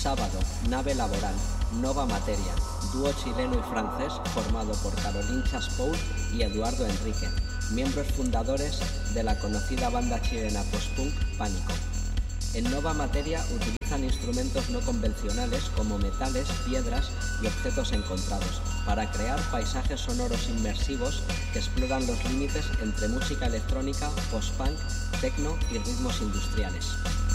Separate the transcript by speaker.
Speaker 1: Sábado, Nave Laboral, Nova Materia, dúo chileno y francés formado por Caroline Chaspoul y Eduardo Enrique, miembros fundadores de la conocida banda chilena post-punk Pánico. En Nova Materia utilizan instrumentos no convencionales como metales, piedras y objetos encontrados para crear paisajes sonoros inmersivos que exploran los límites entre música electrónica, post-punk, techno y ritmos industriales.